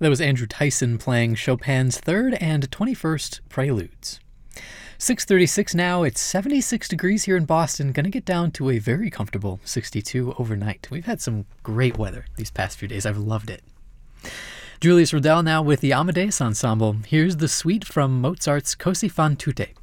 That was Andrew Tyson playing Chopin's 3rd and 21st Preludes. 6:36 now. It's 76 degrees here in Boston. Going to get down to a very comfortable 62 overnight. We've had some great weather these past few days. I've loved it. Julius Riddell now with the Amadeus Ensemble. Here's the suite from Mozart's Così fan tutte.